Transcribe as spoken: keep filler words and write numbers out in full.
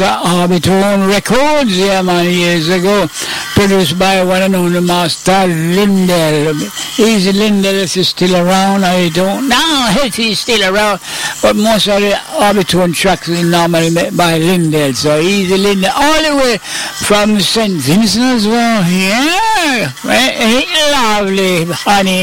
Orbitone Records, yeah man, years ago, produced by one and only Master Lindell. Easy Lindell is still around, I don't know if he's still around, but most of the Orbitone tracks are normally made by Lindell, so Easy Lindell, all the way from Saint Vincent as well, yeah, right? Lovely, honey.